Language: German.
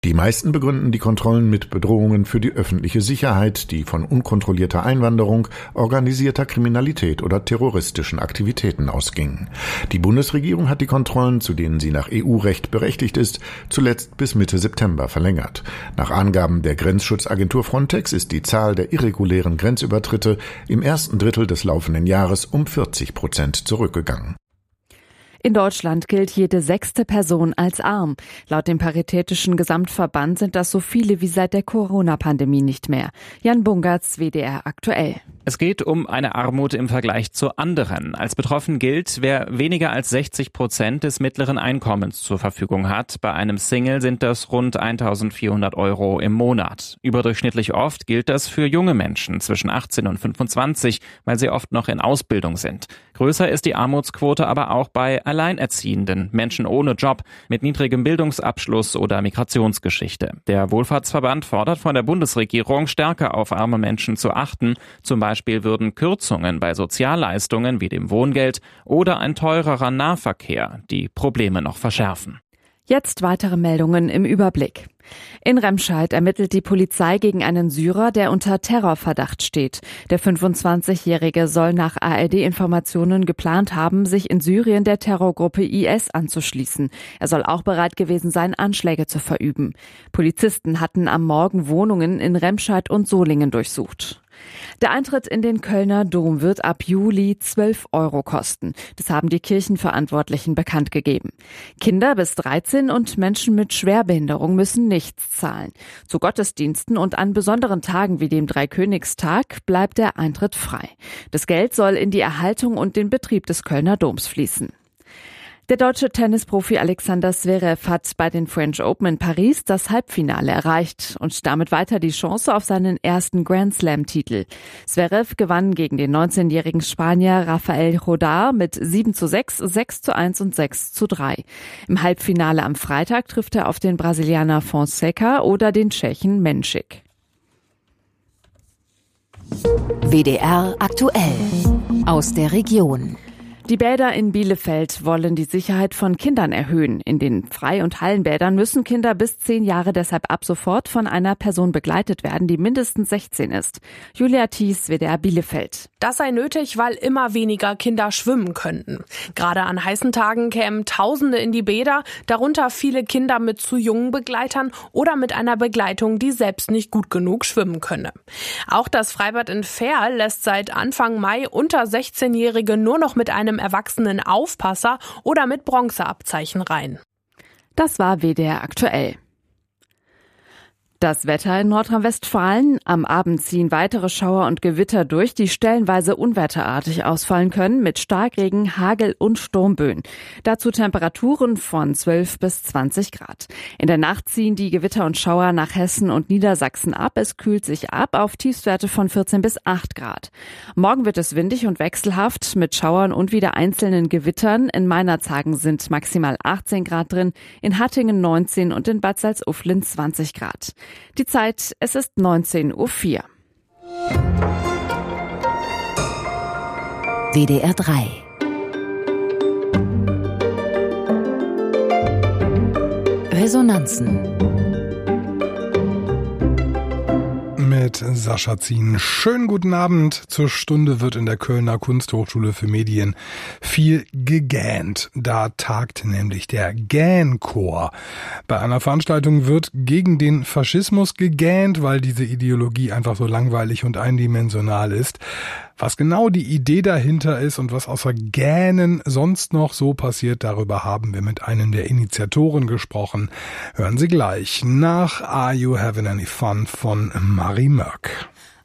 Die meisten begründen die Kontrollen mit Bedrohungen für die öffentliche Sicherheit, die von unkontrollierter Einwanderung, organisierter Kriminalität oder terroristischen Aktivitäten ausgingen. Die Bundesregierung hat die Kontrollen, zu denen sie nach EU-Recht berechtigt ist, zuletzt bis Mitte September verlängert. Nach Angaben der Grenzschutzagentur Frontex ist die Zahl der irregulären Grenzübertritte im ersten Drittel des laufenden Jahres um 40% zurückgegangen. In Deutschland gilt jede 6. Person als arm. Laut dem Paritätischen Gesamtverband sind das so viele wie seit der Corona-Pandemie nicht mehr. Jan Bungertz, WDR aktuell. Es geht um eine Armut im Vergleich zu anderen. Als betroffen gilt, wer weniger als 60% des mittleren Einkommens zur Verfügung hat. Bei einem Single sind das rund 1.400 € im Monat. Überdurchschnittlich oft gilt das für junge Menschen zwischen 18 und 25, weil sie oft noch in Ausbildung sind. Größer ist die Armutsquote aber auch bei Alleinerziehenden, Menschen ohne Job, mit niedrigem Bildungsabschluss oder Migrationsgeschichte. Der Wohlfahrtsverband fordert von der Bundesregierung, stärker auf arme Menschen zu achten. Zum Beispiel würden Kürzungen bei Sozialleistungen wie dem Wohngeld oder ein teurerer Nahverkehr die Probleme noch verschärfen. Jetzt weitere Meldungen im Überblick. In Remscheid ermittelt die Polizei gegen einen Syrer, der unter Terrorverdacht steht. Der 25-Jährige soll nach ARD-Informationen geplant haben, sich in Syrien der Terrorgruppe IS anzuschließen. Er soll auch bereit gewesen sein, Anschläge zu verüben. Polizisten hatten am Morgen Wohnungen in Remscheid und Solingen durchsucht. Der Eintritt in den Kölner Dom wird ab Juli 12 € kosten. Das haben die Kirchenverantwortlichen bekannt gegeben. Kinder bis 13 und Menschen mit Schwerbehinderung müssen nichts zahlen. Zu Gottesdiensten und an besonderen Tagen wie dem Dreikönigstag bleibt der Eintritt frei. Das Geld soll in die Erhaltung und den Betrieb des Kölner Doms fließen. Der deutsche Tennisprofi Alexander Zverev hat bei den French Open in Paris das Halbfinale erreicht und damit weiter die Chance auf seinen ersten Grand-Slam-Titel. Zverev gewann gegen den 19-jährigen Spanier Rafael Rodar mit 7:6, 6:1 und 6:3. Im Halbfinale am Freitag trifft er auf den Brasilianer Fonseca oder den Tschechen Menšik. WDR aktuell aus der Region. Die Bäder in Bielefeld wollen die Sicherheit von Kindern erhöhen. In den Frei- und Hallenbädern müssen Kinder bis 10 Jahre deshalb ab sofort von einer Person begleitet werden, die mindestens 16 ist. Julia Thies, WDR Bielefeld. Das sei nötig, weil immer weniger Kinder schwimmen könnten. Gerade an heißen Tagen kämen Tausende in die Bäder, darunter viele Kinder mit zu jungen Begleitern oder mit einer Begleitung, die selbst nicht gut genug schwimmen könne. Auch das Freibad in Verl lässt seit Anfang Mai unter 16-Jährige nur noch mit einem erwachsenen Aufpasser oder mit Bronzeabzeichen rein. Das war WDR aktuell. Das Wetter in Nordrhein-Westfalen. Am Abend ziehen weitere Schauer und Gewitter durch, die stellenweise unwetterartig ausfallen können, mit Starkregen, Hagel und Sturmböen. Dazu Temperaturen von 12 bis 20 Grad. In der Nacht ziehen die Gewitter und Schauer nach Hessen und Niedersachsen ab. Es kühlt sich ab auf Tiefstwerte von 14 bis 8 Grad. Morgen wird es windig und wechselhaft mit Schauern und wieder einzelnen Gewittern. In Meinerzhagen sind maximal 18 Grad drin, in Hattingen 19 und in Bad Salzuflen 20 Grad. Die Zeit, es ist 19:04 Uhr. WDR 3 Resonanzen mit Sascha Zien. Schönen guten Abend. Zur Stunde wird in der Kölner Kunsthochschule für Medien viel gegähnt. Da tagt nämlich der Gähnchor. Bei einer Veranstaltung wird gegen den Faschismus gegähnt, weil diese Ideologie einfach so langweilig und eindimensional ist. Was genau die Idee dahinter ist und was außer Gähnen sonst noch so passiert, darüber haben wir mit einem der Initiatoren gesprochen. Hören Sie gleich nach Are You Having Any Fun von Marie Mörk.